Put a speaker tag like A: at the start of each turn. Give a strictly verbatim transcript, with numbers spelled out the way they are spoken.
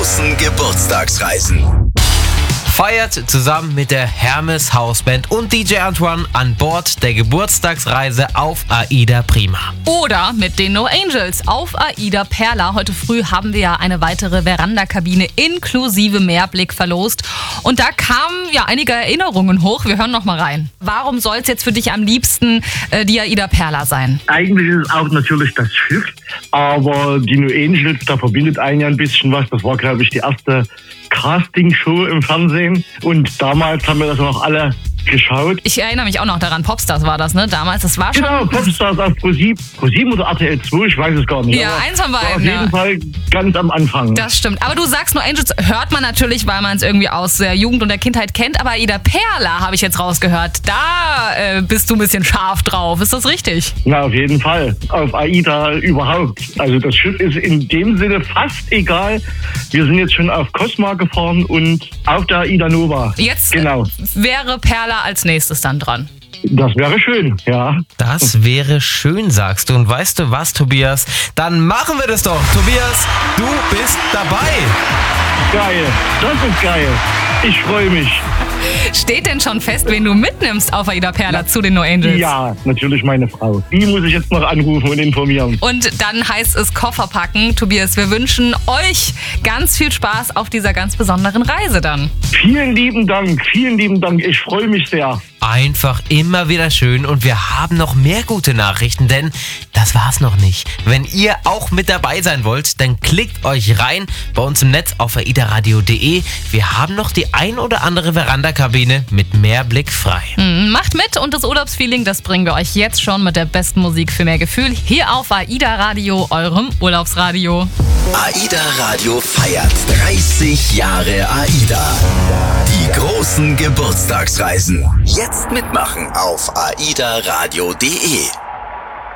A: großen Geburtstagsreisen.
B: Feiert zusammen mit der Hermes Hausband und D J Antoine an Bord der Geburtstagsreise auf Aida Prima.
C: Oder mit den No Angels auf Aida Perla. Heute früh haben wir ja eine weitere Verandakabine inklusive Meerblick verlost. Und da kamen ja einige Erinnerungen hoch. Wir hören noch mal rein. Warum soll es jetzt für dich am liebsten äh, die Aida Perla sein?
D: Eigentlich ist es auch natürlich das Schiff, aber die No Angels, da verbindet einen ja ein bisschen was. Das war, glaube ich, die erste Castingshow im Fernsehen und damals haben wir das noch alle geschaut.
C: Ich erinnere mich auch noch daran, Popstars war das, ne? Damals, das war schon...
D: Genau, Popstars auf ProSieben oder R T L zwei, ich weiß es gar nicht.
C: Ja, eins von beiden.
D: Auf jeden
C: ja.
D: Fall ganz am Anfang.
C: Das stimmt. Aber du sagst, No Angels hört man natürlich, weil man es irgendwie aus der Jugend und der Kindheit kennt. Aber Aida Perla habe ich jetzt rausgehört. Da äh, bist du ein bisschen scharf drauf. Ist das richtig?
D: Na, auf jeden Fall. Auf Aida überhaupt. Also das Schiff ist in dem Sinne fast egal. Wir sind jetzt schon auf Cosma gefahren und auf der Aida Nova.
C: Jetzt
D: genau.
C: wäre Perla als nächstes dann dran.
D: Das wäre schön, ja.
B: Das wäre schön, sagst du. Und weißt du was, Tobias? Dann machen wir das doch. Tobias, du bist dabei.
D: Geil, das ist geil. Ich freue mich.
C: Steht denn schon fest, wen du mitnimmst auf Aida Perla zu den No Angels?
D: Ja, natürlich meine Frau. Die muss ich jetzt noch anrufen und informieren.
C: Und dann heißt es Koffer packen. Tobias, wir wünschen euch ganz viel Spaß auf dieser ganz besonderen Reise dann.
D: Vielen lieben Dank, vielen lieben Dank. Ich freue mich sehr.
B: Einfach immer wieder schön und wir haben noch mehr gute Nachrichten, denn das war's noch nicht. Wenn ihr auch mit dabei sein wollt, dann klickt euch rein bei uns im Netz auf aidaradio punkt de. Wir haben noch die ein oder andere Verandakabine mit Meerblick frei.
C: Mhm, macht mit und das Urlaubsfeeling, das bringen wir euch jetzt schon mit der besten Musik für mehr Gefühl hier auf Aida Radio, eurem Urlaubsradio.
A: Aida Radio feiert dreißig Jahre Aida. Die großen Geburtstagsreisen. Jetzt mitmachen auf aidaradio punkt de.